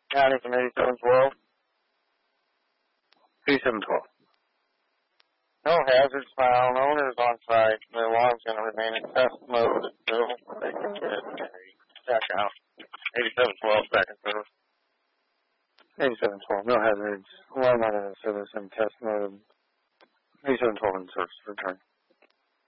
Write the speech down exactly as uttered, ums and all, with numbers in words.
County from eighty-seven twelve. eighty-seven twelve. No hazards found. Owner is on site. The alarm's going to remain in test mode until they can get check out. eighty-seven twelve, second service. eighty-seven twelve, no hazards. Alarm out of service in test mode. eighty-seven twelve in service, return.